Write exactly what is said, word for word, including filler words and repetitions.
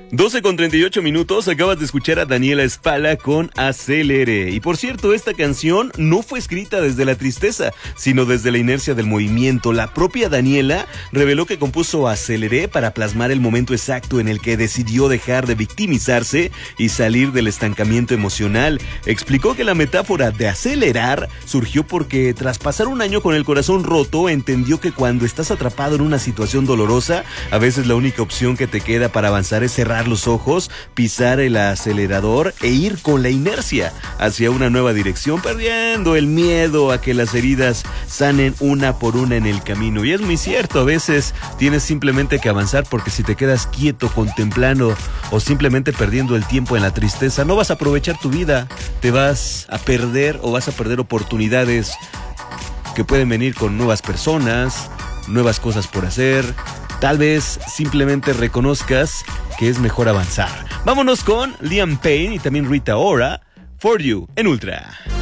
doce con treinta y ocho minutos, acabas de escuchar a Daniela Spala con Acelere. Y por cierto, esta canción no fue escrita desde la tristeza, sino desde la inercia del movimiento. La propia Daniela reveló que compuso Acelere para plasmar el momento exacto en el que decidió dejar de victimizarse y salir del estancamiento emocional. Explicó que la metáfora de acelerar surgió porque tras pasar un año con el corazón roto, entendió que cuando estás atrapado en una situación dolorosa, a veces la única opción que te queda para avanzar es cerrar los ojos, pisar el acelerador e ir con la inercia hacia una nueva dirección, perdiendo el miedo a que las heridas sanen una por una en el camino. Y es muy cierto, a veces tienes simplemente que avanzar, porque si te quedas quieto, contemplando o simplemente perdiendo el tiempo en la tristeza, no vas a aprovechar tu vida, te vas a perder o vas a perder oportunidades que pueden venir con nuevas personas, nuevas cosas por hacer. Tal vez simplemente reconozcas que es mejor avanzar. Vámonos con Liam Payne y también Rita Ora, For You en Ultra.